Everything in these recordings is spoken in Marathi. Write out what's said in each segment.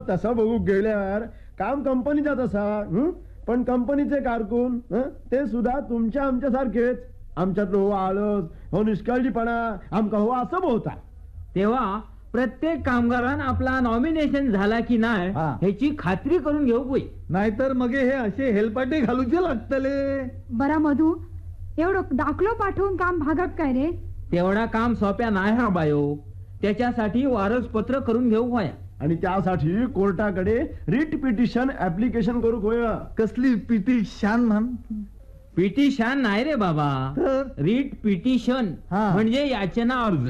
तसं बघू गेल्यावर काम कंपनीचा तसा पण कंपनीचे कारकून ते सुद्धा तुमच्या आमच्यासारखेच. आमच्यातलं हो आळस, हो निष्काळजीपणा, आमका हो असं बोलता. तेव्हा प्रत्येक कामगारान आपला नॉमिनेशन झाला की नाही ह्याची खात्री करून घेऊ पाहिजे. नाहीतर मग हे असे हेलपाटे घालूचे लागतले. बरा मधू, एवढं दाखलो पाठवून काम भागात काय रे? तेवढा काम सोप्या नाही हा बायो. त्याच्यासाठी वारसपत्र करून घेऊ व्हाया. आणि त्यासाठी कोर्टाकडे रिट पिटिशन ऍप्लिकेशन करू होया. कसली पिटिशन म्हण? पिटिशन नाही रे बाबा, रिट पिटिशन म्हणजे याचना अर्ज.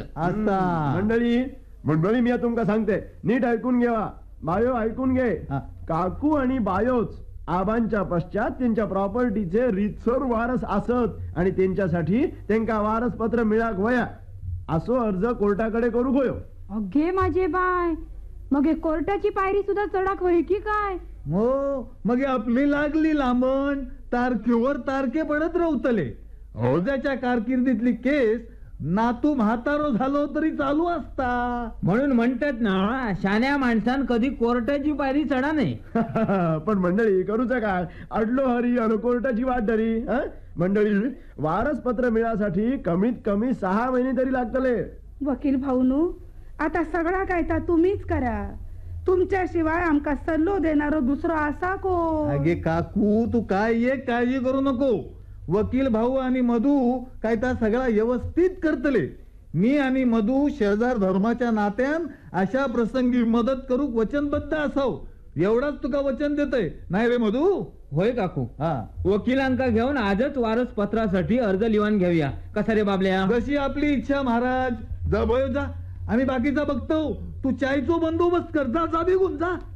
मंडळी मी तुमका सांगते, नीट ऐकून घ्या. बायो ऐकून घे. काकू आणि बायोच आबांच्या पश्चात त्यांच्या प्रॉपर्टीचे रितसर वारस असत आणि त्यांच्यासाठी त्यांका वारसपत्र मिळाक वया असो अर्ज कोर्टाकडे करू होयो. अगे माझे बाय, मग हे कोर्टाची पायरी सुद्धा चढाक होई की काय? हो, मग आपली लागली लांबण तारखेवर तारखे पडत राहतले. औजाच्या कारकिर्दीतली केस नातू म्हातारो झालो तरी चालू असता. म्हणून म्हणतात ना, शान्या माणसान कधी कोर्टाची पायरी चढा नाही. पण मंडळी करूच काय, अडलो हरी अन कोर्टाची वाट धरी. मंडळी वारसपत्र मिळासाठी कमीत कमी 6 महिने तरी लागतले. वकील भाऊनू, आता सगळा काय तर तुम्हीच करा. तुमच्याशिवाय आमका सल्लो देणारो दुसरा असा को? अगे काकू, तू काय एक काळजी करू नको. वकील भाऊ आणि मधू काय तर सगळा व्यवस्थित करतले. मी आणि मधू शेजार धर्माच्या नात्यान अशा प्रसंगी मदत करू वचनबद्ध असाव. एवढाच तुका वचन देतय नाही रे मधू? होय काकू. वकिलांका घेऊन आजच वारसपत्रासाठी अर्ज लिहून घेऊया. कसा रे बाबल्या? कशी आपली इच्छा महाराज. जा भयो जा, आम्ही बाकीचा बघतो. तू चायचो बंदोबस्त कर. जा जा बिगून जा.